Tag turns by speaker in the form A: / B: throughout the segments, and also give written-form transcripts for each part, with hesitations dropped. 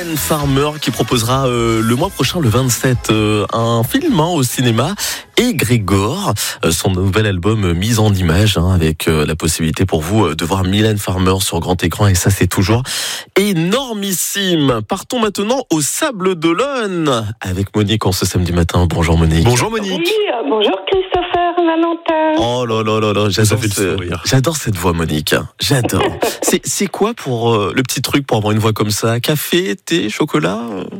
A: Mylène Farmer qui proposera le mois prochain, le 27, un film au cinéma. Et Grégor, son nouvel album mise en image, avec la possibilité pour vous de voir Mylène Farmer sur grand écran, et ça c'est toujours énormissime. Partons maintenant au Sable d'Olonne avec Monique en ce samedi matin. Bonjour Monique.
B: Bonjour Monique.
C: Oui, bonjour Christopher Valentin.
A: Oh là là là là, j'adore cette voix Monique, j'adore. C'est quoi pour le petit truc pour avoir une voix comme ça? Café, thé, chocolat?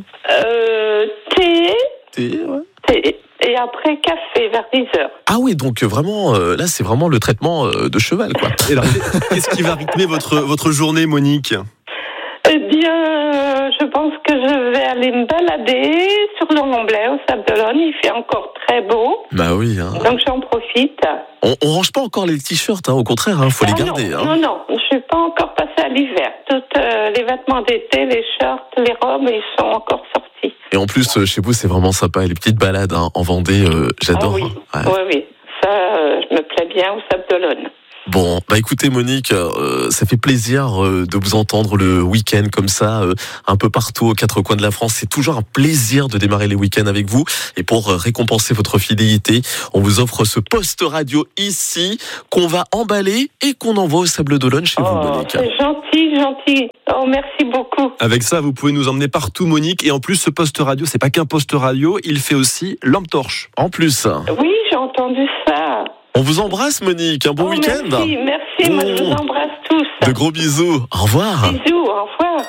C: Thé.
A: Thé, ouais.
C: Thé. Et après café vers 10h.
A: Ah oui, donc vraiment, là c'est vraiment le traitement de cheval, quoi.
B: Et alors, qu'est-ce qui va rythmer votre journée, Monique?
C: Eh bien, je pense que je vais aller me balader sur le Mont-Blanc au Sable d'Olonne. Il fait encore très beau.
A: Bah oui.
C: Donc j'en profite.
A: On range pas encore les t-shirts, au contraire, faut les garder.
C: Non, je suis pas encore passée à l'hiver. Tous les vêtements d'été, les shorts, les robes, ils sont encore sortis.
A: Et en plus, chez vous, c'est vraiment sympa. Les petites balades en Vendée, j'adore.
C: Ah oui, oui. Ça, je me plais bien au Sable d'Olonne.
A: Bon, bah écoutez Monique, ça fait plaisir de vous entendre le week-end comme ça, un peu partout aux quatre coins de la France. C'est toujours un plaisir de démarrer les week-ends avec vous. Et pour récompenser votre fidélité, on vous offre ce poste radio ici qu'on va emballer et qu'on envoie au Sable d'Olonne chez vous, Monique.
C: C'est gentil. Oh, merci beaucoup.
B: Avec ça, vous pouvez nous emmener partout, Monique. Et en plus, ce poste radio, c'est pas qu'un poste radio, il fait aussi lampe torche.
A: En plus.
C: Oui, j'ai entendu ça.
A: On vous embrasse Monique, un bon week-end.
C: Merci, moi je vous embrasse tous.
A: De gros bisous, au revoir.
C: Bisous, au revoir.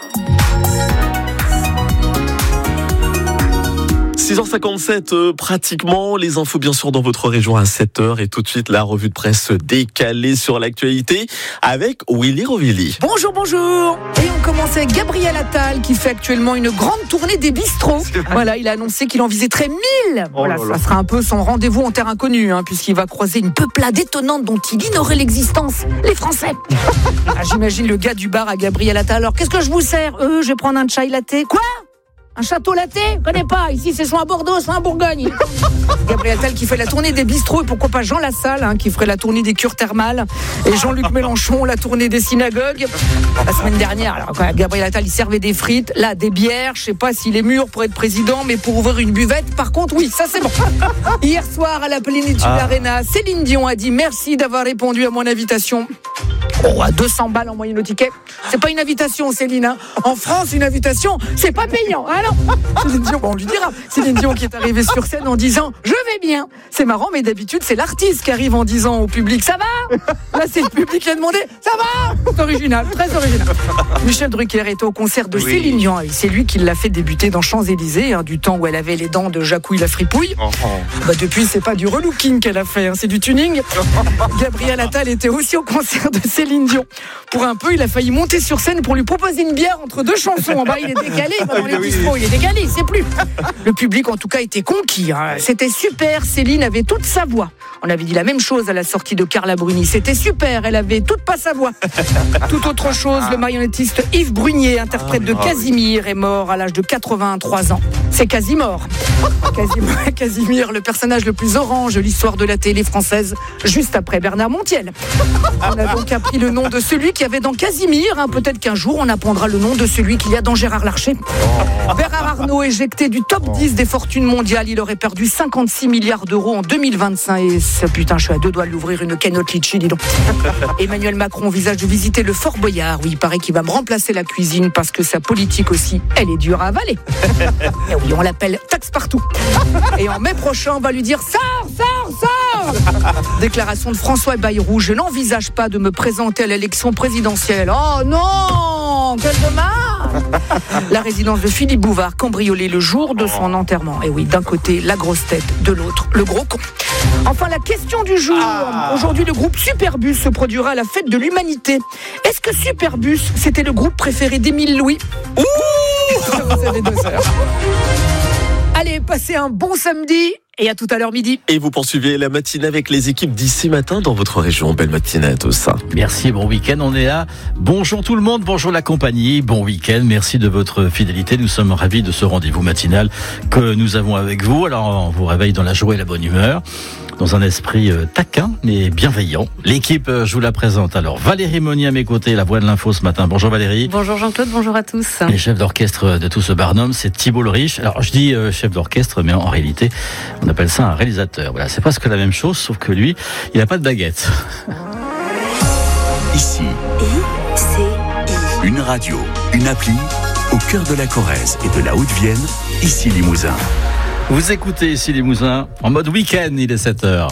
A: 6h57 pratiquement, les infos bien sûr dans votre région à 7h et tout de suite la revue de presse décalée sur l'actualité avec Willy Rovilly.
D: Bonjour. Et on commence avec Gabriel Attal qui fait actuellement une grande tournée des bistrots. Voilà, il a annoncé qu'il en viserait 1000. Voilà, ça sera un peu son rendez-vous en terre inconnue, puisqu'il va croiser une peuplade étonnante dont il ignorait l'existence, les Français. J'imagine le gars du bar à Gabriel Attal. Alors qu'est-ce que je vous sers? Je vais prendre un chai latte. Quoi? Un château latte? Je connais pas. Ici, c'est soit à Bordeaux, soit à Bourgogne. Gabriel Attal qui fait la tournée des bistrots et pourquoi pas Jean Lassalle qui ferait la tournée des cures thermales et Jean-Luc Mélenchon la tournée des synagogues. La semaine dernière, alors quand Gabriel Attal il servait des frites, là des bières. Je sais pas s'il est mûr pour être président, mais pour ouvrir une buvette, par contre, oui, ça c'est bon. Hier soir à la Plénitude Arena, Céline Dion a dit merci d'avoir répondu à mon invitation. À 200 balles en moyenne au ticket. C'est pas une invitation, Céline. En France, une invitation, c'est pas payant. Ah non. Céline Dion, on lui dira. Céline Dion qui est arrivée sur scène en disant « Je vais bien ». C'est marrant, mais d'habitude, c'est l'artiste qui arrive en disant au public « Ça va ?» Là, c'est le public qui a demandé « Ça va ?» C'est original, très original. Michel Drucker était au concert de Céline Dion. Et c'est lui qui l'a fait débuter dans Champs-Élysées, du temps où elle avait les dents de Jacouille la fripouille. Depuis, c'est pas du relooking qu'elle a fait, c'est du tuning. Gabriel Attal était aussi au concert de Céline Dion. Pour un peu, il a failli monter sur scène pour lui proposer une bière entre deux chansons. En bas, il est décalé, dans les bistrots, il est décalé, il sait plus. Le public, en tout cas, était conquis. C'était super, Céline avait toute sa voix. On avait dit la même chose à la sortie de Carla Bruni. C'était super, elle avait toute pas sa voix. Tout autre chose, le marionnettiste Yves Brunier, interprète de Casimir, est mort à l'âge de 83 ans. C'est Casimir. Casimir, le personnage le plus orange de l'histoire de la télé française, juste après Bernard Montiel. On a donc appris le nom de celui qui avait dans Casimir. Peut-être qu'un jour, on apprendra le nom de celui qu'il y a dans Gérard Larcher. Bernard Arnault, éjecté du top 10 des fortunes mondiales. Il aurait perdu 56 milliards d'euros en 2025. Et putain, je suis à deux doigts de l'ouvrir une canotte litchi, dis donc. Emmanuel Macron envisage de visiter le Fort Boyard. Oui, il paraît qu'il va me remplacer la cuisine parce que sa politique aussi, elle est dure à avaler. Et oui, on l'appelle taxe partout. Et en mai prochain, on va lui dire sors. Déclaration de François Bayrou. Je n'envisage pas de me présenter à l'élection présidentielle. Oh non, quel dommage. La résidence de Philippe Bouvard cambriolée le jour de son enterrement. Et oui, d'un côté, la grosse tête, de l'autre, le gros con. Enfin, la question du jour. Aujourd'hui, le groupe Superbus se produira à la fête de l'humanité. Est-ce que Superbus, c'était le groupe préféré d'Émile Louis? Vous avez 2 heures. Allez, passez un bon samedi Et à tout à l'heure midi.
A: Et vous poursuivez la matinée avec les équipes d'ici matin dans votre région. Belle matinée à tous.
E: Merci, bon week-end. On est là. Bonjour tout le monde, bonjour la compagnie. Bon week-end, merci de votre fidélité. Nous sommes ravis de ce rendez-vous matinal que nous avons avec vous. Alors, on vous réveille dans la joie et la bonne humeur, dans un esprit taquin mais bienveillant. L'équipe, je vous la présente. Alors, Valérie Monnier à mes côtés, la voix de l'info ce matin. Bonjour Valérie.
F: Bonjour Jean-Claude, bonjour à tous.
E: Et chef d'orchestre de tout ce barnum, c'est Thibault le Riche. Alors, je dis chef d'orchestre, mais en réalité, on appelle ça un réalisateur. Voilà, c'est presque la même chose, sauf que lui, il n'a pas de baguette.
G: Ici, une radio, une appli, au cœur de la Corrèze et de la Haute-Vienne, ici Limousin.
E: Vous écoutez ici Limousin, en mode week-end, il est 7h.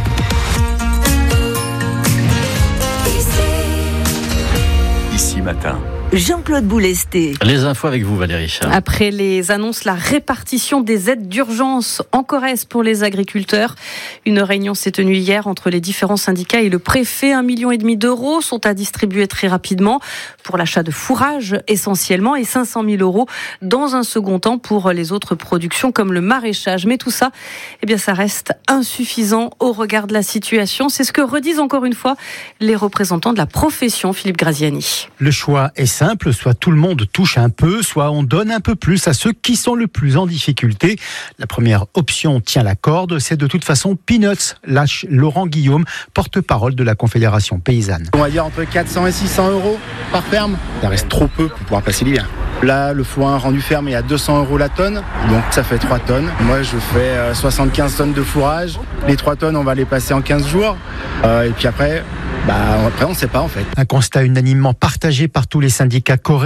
G: Ici matin.
H: Jean-Claude Boulesté.
E: Les infos avec vous Valérie.
F: Après les annonces, la répartition des aides d'urgence en Corrèze pour les agriculteurs. Une réunion s'est tenue hier entre les différents syndicats et le préfet. 1,5 million d'euros sont à distribuer très rapidement pour l'achat de fourrage essentiellement et 500 000 euros dans un second temps pour les autres productions comme le maraîchage. Mais tout ça, ça reste insuffisant au regard de la situation. C'est ce que redisent encore une fois les représentants de la profession, Philippe Graziani.
I: Le choix est simple, soit tout le monde touche un peu, soit on donne un peu plus à ceux qui sont le plus en difficulté. La première option tient la corde, c'est de toute façon peanuts, lâche Laurent Guillaume, porte-parole de la Confédération paysanne.
J: On va dire entre 400 et 600 euros par ferme. Ça reste trop peu pour pouvoir passer l'hiver. Là, le foin rendu ferme est à 200 euros la tonne, donc ça fait 3 tonnes. Moi, je fais 75 tonnes de fourrage. Les 3 tonnes, on va les passer en 15 jours. Et puis après, on ne sait pas en fait.
I: Un constat unanimement partagé par tous les syndicats coréens.